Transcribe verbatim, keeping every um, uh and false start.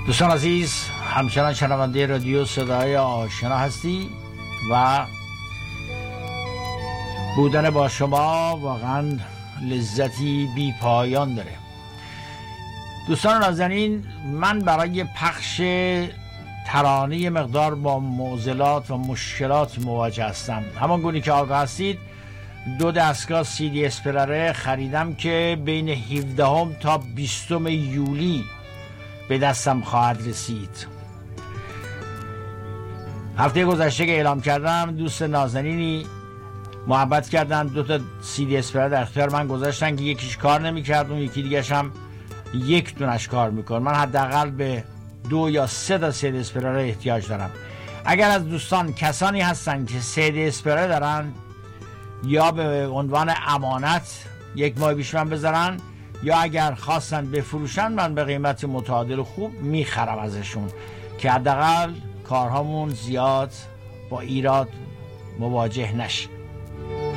دوستان عزیز، همچنان شنونده رادیو صدای آشنا هستی و بودن با شما واقعا لذتی بی پایان داره. دوستان نازنین، من برای پخش ترانه مقدار با معضلات و مشکلات مواجه هستم. همان گونی که آگاه هستید دو دستگاه سی دی اسپلره خریدم که بین هفدهم تا بیستم یولی به دستم خواهد رسید. هفته گذشته که اعلام کردم دوست نازنینی محبت کردن، دو تا سی دی اسپلره در اختیار من گذاشتن که یکیش کار نمی‌کرد، اون یکی دیگه‌ش هم یک دونش کار میکنه. من حداقل به دو یا سه تا سی دی اسپلره احتیاج دارم. اگر از دوستان کسانی هستن که سی دی اسپلره دارن یا به عنوان امانت یک ماه پیش من بذارن یا اگر خواستن بفروشن، من به قیمت متعادل خوب میخرم ازشون که حداقل کارهامون زیاد با ایراد مواجه نشه.